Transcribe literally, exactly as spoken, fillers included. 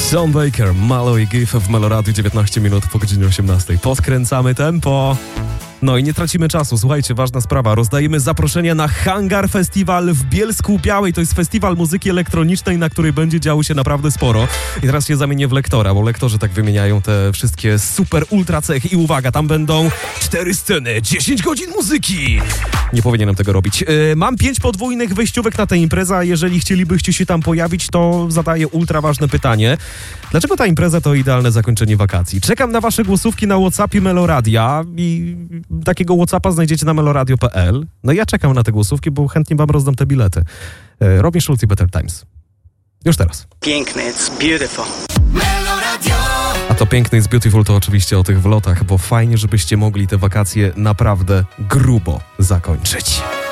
Sean Baker, Malo i Giff w Meloradiu, dziewiętnaście minut po godzinie osiemnastej. Podkręcamy tempo. No i nie tracimy czasu. Słuchajcie, ważna sprawa. Rozdajemy zaproszenia na Hangar Festiwal w Bielsku-Białej. To jest festiwal muzyki elektronicznej, na której będzie działo się naprawdę sporo. I teraz się zamienię w lektora, bo lektorzy tak wymieniają te wszystkie super ultra cechy. I uwaga, tam będą cztery sceny, dziesięć godzin muzyki. Nie powinienem tego robić. Yy, mam pięć podwójnych wejściówek na tę imprezę, a jeżeli chcielibyście się tam pojawić, to zadaję ultra ważne pytanie. Dlaczego ta impreza to idealne zakończenie wakacji? Czekam na wasze głosówki na WhatsAppie Meloradia i takiego WhatsAppa znajdziecie na meloradio kropka p l. No ja czekam na te głosówki, bo chętnie wam rozdam te bilety. Yy, Robin Schulz i Better Times. Już teraz. Piękny, it's beautiful. A to piękny jest beautiful to oczywiście o tych wlotach, bo fajnie, żebyście mogli te wakacje naprawdę grubo zakończyć.